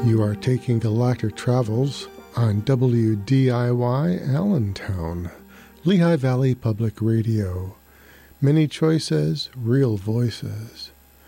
You are taking Galactic Travels on WDIY Allentown, Lehigh Valley Public Radio. Many choices, real voices.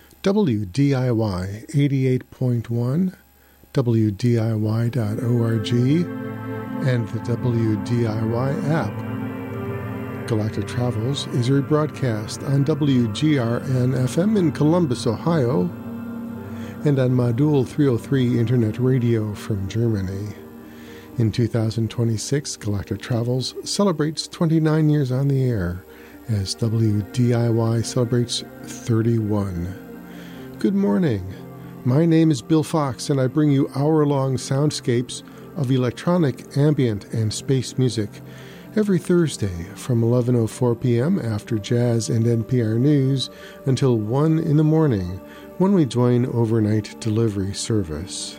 WDIY 88.1, WDIY.org, and the WDIY app. Galactic Travels is rebroadcast on WGRN-FM in Columbus, Ohio, and on Modul 303 Internet Radio from Germany. In 2026, Galactic Travels celebrates 29 years on the air as WDIY celebrates 31. Good morning. My name is Bill Fox, and I bring you hour-long soundscapes of electronic, ambient, and space music every Thursday from 11:04 p.m. after jazz and NPR News until 1 in the morning when we join overnight delivery service.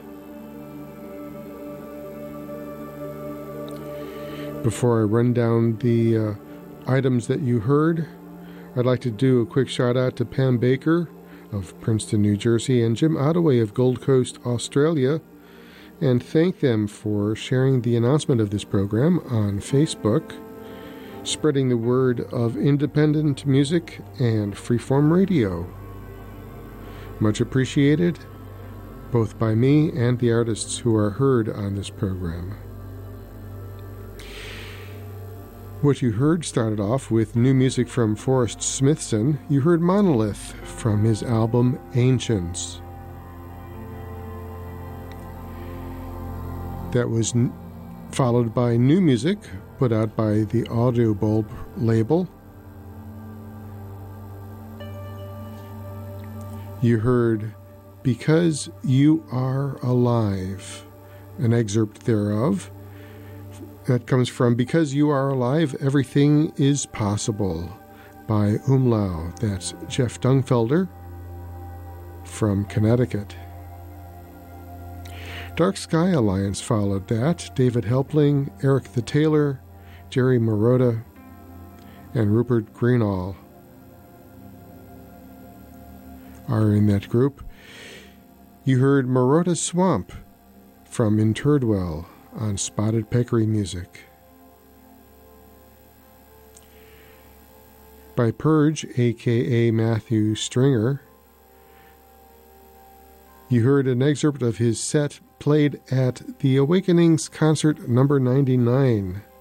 Before I run down the items that you heard, I'd like to do a quick shout-out to Pam Baker of Princeton, New Jersey, and Jim Ottaway of Gold Coast, Australia, and thank them for sharing the announcement of this program on Facebook, spreading the word of independent music and freeform radio. Much appreciated, both by me and the artists who are heard on this program. What you heard started off with new music from Forrest Smithson. You heard Monolith from his album Ancients. That was followed by new music put out by the Audio Bulb label. You heard Because You Are Alive, an excerpt thereof. That comes from Because You Are Alive, Everything Is Possible by Umlau. That's Jeff Dungfelder from Connecticut. Dark Sky Alliance followed that. David Helpling, Eric the Tailor, Jerry Marotta, and Rupert Greenall are in that group. You heard Marotta Swamp from Interdwell on Spotted Peccary Music. By Purge, a.k.a. Matthew Stringer, you heard an excerpt of his set played at the Awakenings Concert number 99.